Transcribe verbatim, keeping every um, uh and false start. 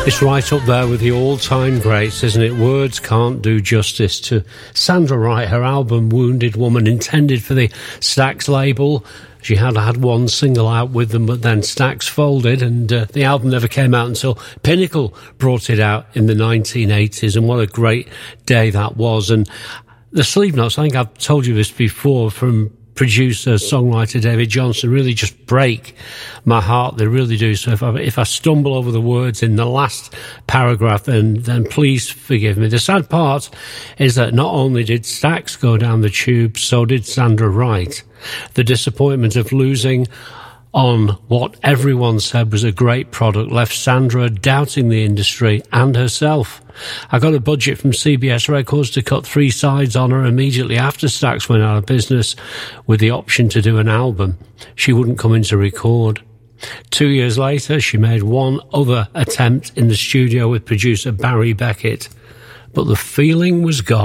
It's right up there with the all-time greats, isn't it? Words can't do justice to Sandra Wright. Her album Wounded Woman, intended for the Stax label. She had had one single out with them, but then Stax folded, and uh, the album never came out until Pinnacle brought it out in the nineteen eighties, and what a great day that was. And the sleeve notes, I think I've told you this before, from producer, songwriter David Johnson, really just break my heart. They really do. So if I, if I stumble over the words in the last paragraph, then, then please forgive me. The sad part is that not only did Stax go down the tube, so did Sandra Wright. The disappointment of losing on what everyone said was a great product left Sandra doubting the industry and herself. I got a budget from C B S Records to cut three sides on her immediately after Stax went out of business, with the option to do an album. She wouldn't come in to record. Two years later, she made one other attempt in the studio with producer Barry Beckett, but the feeling was gone.